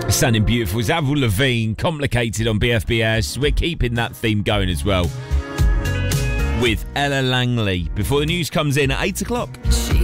Sounding beautiful. It's Avril Lavigne, Complicated on BFBS. We're keeping that theme going as well with Ella Langley before the news comes in at 8 o'clock.